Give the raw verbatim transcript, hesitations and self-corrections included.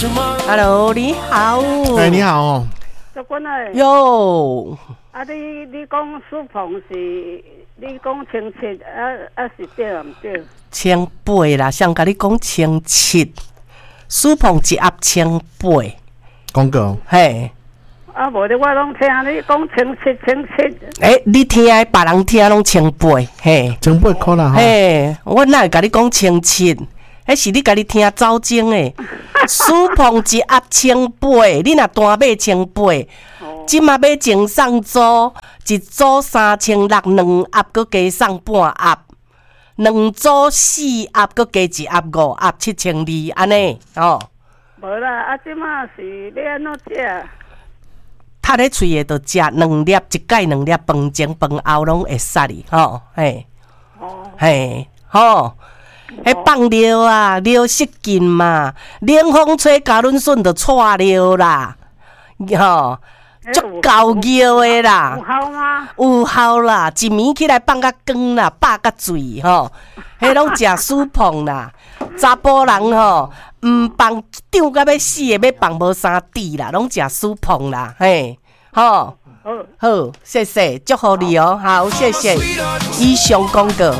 Hello， 你好。 哎，你好哦。 做官诶。 哟。 啊，你你讲苏鹏是，你讲清七，啊啊是对啊，唔对？ 千八啦，想甲你讲千七，苏鹏一盒千八。 讲过。 嘿。 啊，无咧，我拢听你讲千七千七。 诶、欸，你听的，别人听拢千八，嘿。 千八块啦， 嘿，我哪会甲你讲千七？迄是你家己听走精诶。苏鹏一盒千八，你若单买千八，即马要前送组，一组三千六，两盒搁加送半盒，两组四盒搁加一盒五盒七千二，安尼哦。 无啦，啊，即马是要安怎食？ 拍咧喙诶，着食两粒，一盖两粒，饭前饭后拢会使哩，吼，嘿， 哦， 嘿，吼。迄放尿啊，尿失禁嘛，冷风吹加仑笋就错尿啦，吼，足够尿的啦。 有效吗？ 有效啦，一暝起来放甲光啦，饱甲醉吼，迄拢食舒胖啦。查甫人吼，毋放张甲要死的，要放无三滴啦，拢食舒胖啦，嘿，吼。好，好，谢谢，祝福你哦，好，谢谢。以上广告。